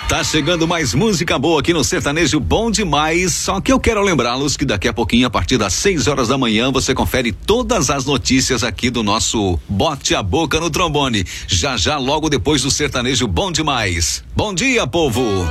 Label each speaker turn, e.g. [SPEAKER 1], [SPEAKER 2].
[SPEAKER 1] Tá chegando mais música boa aqui no Sertanejo Bom Demais, só que eu quero lembrá-los que daqui a pouquinho, a partir das 6 horas da manhã, você confere todas as notícias aqui do nosso Bote a Boca no Trombone, já logo depois do Sertanejo Bom Demais. Bom dia, povo!